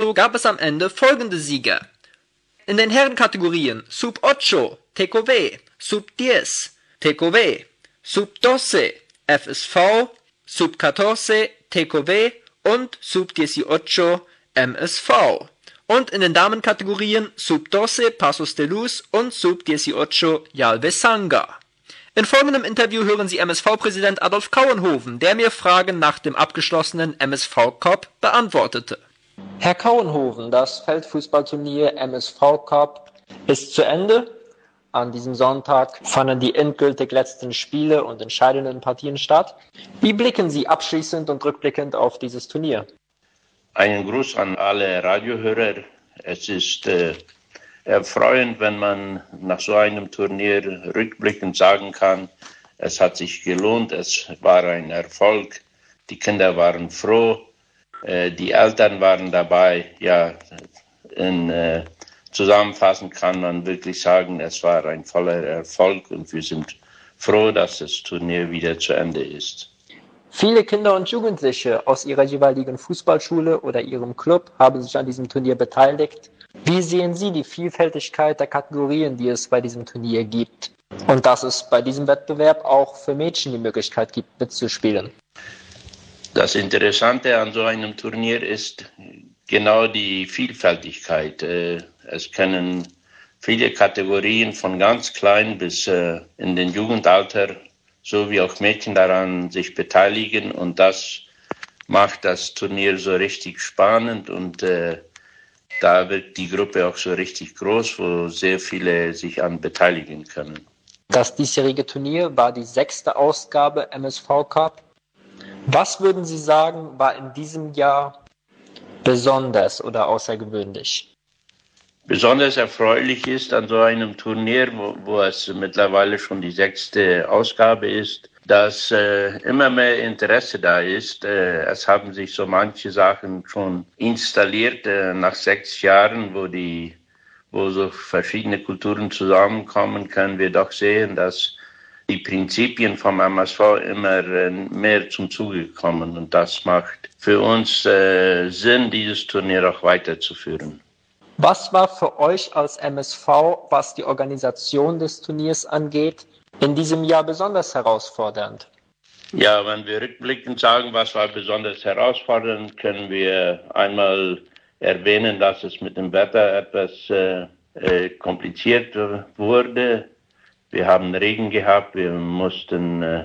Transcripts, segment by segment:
Ocho gab es am Ende folgende Sieger. In den Herrenkategorien Sub-8 TKW, Sub-10 TKW, Sub-12 FSV, Sub-14 TKW und Sub-18 MSV. Und in den Damenkategorien Sub-12 Paços de Luz und Sub-18 Jalve Sanga. In folgendem Interview hören Sie MSV-Präsident Adolf Kauenhoven, der mir Fragen nach dem abgeschlossenen MSV Cup beantwortete. Herr Kauenhoven, das Feldfußballturnier MSV Cup ist zu Ende. An diesem Sonntag fanden die endgültig letzten Spiele und entscheidenden Partien statt. Wie blicken Sie abschließend und rückblickend auf dieses Turnier? Einen Gruß an alle Radiohörer. Es ist erfreuend, wenn man nach so einem Turnier rückblickend sagen kann, es hat sich gelohnt, es war ein Erfolg, die Kinder waren froh, die Eltern waren dabei. Ja, zusammenfassend kann man wirklich sagen, es war ein voller Erfolg und wir sind froh, dass das Turnier wieder zu Ende ist. Viele Kinder und Jugendliche aus ihrer jeweiligen Fußballschule oder ihrem Club haben sich an diesem Turnier beteiligt. Wie sehen Sie die Vielfältigkeit der Kategorien, die es bei diesem Turnier gibt? Und dass es bei diesem Wettbewerb auch für Mädchen die Möglichkeit gibt, mitzuspielen? Das Interessante an so einem Turnier ist genau die Vielfältigkeit. Es können viele Kategorien von ganz klein bis in den Jugendalter sowie auch Mädchen daran sich beteiligen und das macht das Turnier so richtig spannend und da wird die Gruppe auch so richtig groß, wo sehr viele sich an beteiligen können. Das diesjährige Turnier war die 6. Ausgabe MSV Cup. Was würden Sie sagen, war in diesem Jahr besonders oder außergewöhnlich? Besonders erfreulich ist an so einem Turnier, wo es mittlerweile schon die 6. Ausgabe ist, dass immer mehr Interesse da ist. Es haben sich so manche Sachen schon installiert nach 6 Jahren, wo so verschiedene Kulturen zusammenkommen, können wir doch sehen, dass die Prinzipien vom MSV immer mehr zum Zuge kommen. Und das macht für uns Sinn, dieses Turnier auch weiterzuführen. Was war für euch als MSV, was die Organisation des Turniers angeht, in diesem Jahr besonders herausfordernd? Ja, wenn wir rückblickend sagen, was war besonders herausfordernd, können wir einmal erwähnen, dass es mit dem Wetter etwas kompliziert wurde. Wir haben Regen gehabt, wir mussten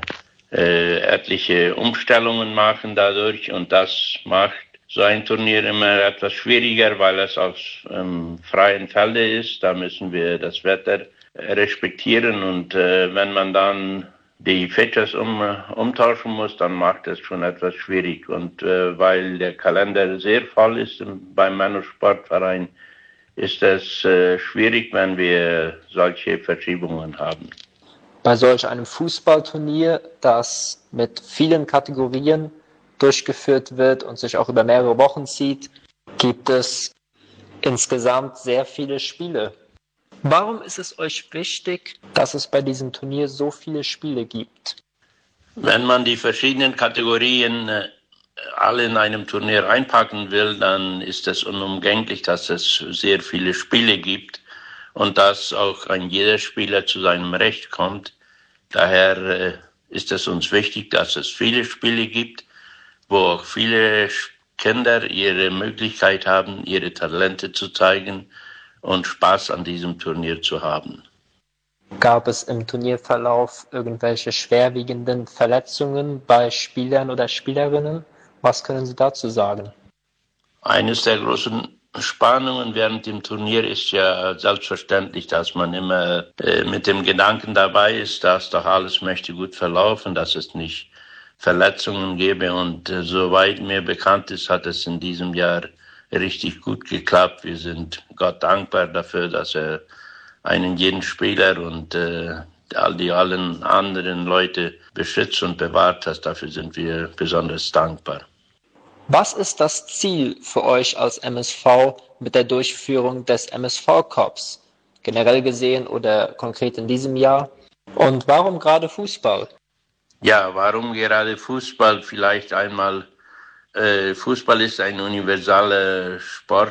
etliche Umstellungen machen dadurch und das macht so ein Turnier immer etwas schwieriger, weil es auf freien Felde ist. Da müssen wir das Wetter respektieren und wenn man dann die Features umtauschen muss, dann macht es schon etwas schwierig. Und weil der Kalender sehr voll ist beim Männersportverein, ist es schwierig, wenn wir solche Verschiebungen haben. Bei solch einem Fußballturnier, das mit vielen Kategorien durchgeführt wird und sich auch über mehrere Wochen zieht, gibt es insgesamt sehr viele Spiele. Warum ist es euch wichtig, dass es bei diesem Turnier so viele Spiele gibt? Wenn man die verschiedenen Kategorien alle in einem Turnier einpacken will, dann ist es unumgänglich, dass es sehr viele Spiele gibt und dass auch ein jeder Spieler zu seinem Recht kommt. Daher ist es uns wichtig, dass es viele Spiele gibt, wo auch viele Kinder ihre Möglichkeit haben, ihre Talente zu zeigen und Spaß an diesem Turnier zu haben. Gab es im Turnierverlauf irgendwelche schwerwiegenden Verletzungen bei Spielern oder Spielerinnen? Was können Sie dazu sagen? Eines der großen Spannungen während dem Turnier ist ja selbstverständlich, dass man immer mit dem Gedanken dabei ist, dass doch alles möchte gut verlaufen, dass es nicht Verletzungen gäbe und soweit mir bekannt ist, hat es in diesem Jahr richtig gut geklappt. Wir sind Gott dankbar dafür, dass er einen jeden Spieler und allen anderen Leute beschützt und bewahrt hat. Dafür sind wir besonders dankbar. Was ist das Ziel für euch als MSV mit der Durchführung des MSV Cups? Generell gesehen oder konkret in diesem Jahr? Und warum gerade Fußball? Ja, warum gerade Fußball? Vielleicht einmal, Fußball ist ein universaler Sport.